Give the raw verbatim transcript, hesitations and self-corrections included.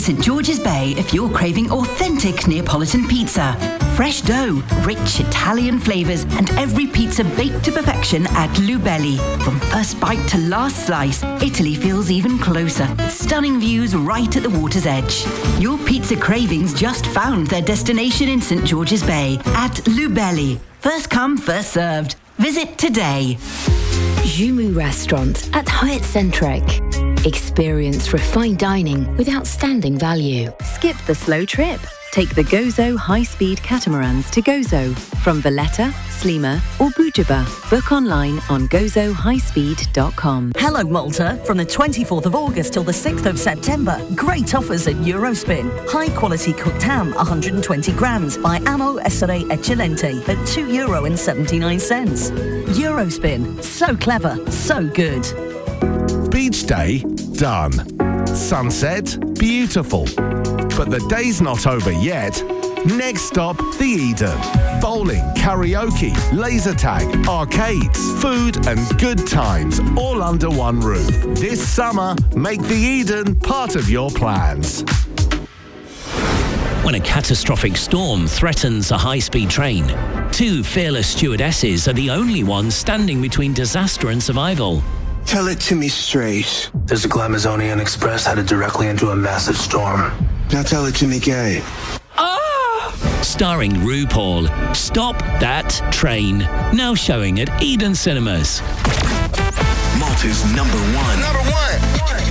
Saint George's Bay if you're craving authentic Neapolitan pizza. Fresh dough, rich Italian flavours, and every pizza baked to perfection at Lubelli. From first bite to last slice, Italy feels even closer. Stunning views right at the water's edge. Your pizza cravings just found their destination in Saint George's Bay at Lubelli. First come, first served. Visit today. Jumu Restaurant at Hyatt Centric. Experience refined dining with outstanding value. Skip the slow trip. Take the Gozo high-speed catamarans to Gozo from Valletta, Slima or Bujaba. Book online on gozo high speed dot com. Hello Malta, from the twenty-fourth of August till the sixth of September, great offers at Eurospin. High quality cooked ham, one hundred twenty grams by Amo Essere Eccellente at two euro and seventy-nine cents. Eurospin, so clever, so good. Beach day, done. Sunset, beautiful. But the day's not over yet. Next stop, the Eden. Bowling, karaoke, laser tag, arcades, food and good times all under one roof. This summer, make the Eden part of your plans. When a catastrophic storm threatens a high-speed train, two fearless stewardesses are the only ones standing between disaster and survival. Tell it to me straight. There's a Glamazonian Express headed directly into a massive storm. Now tell it to me gay. Starring RuPaul, Stop That Train. Now showing at Eden Cinemas. Malta's number one. Number one.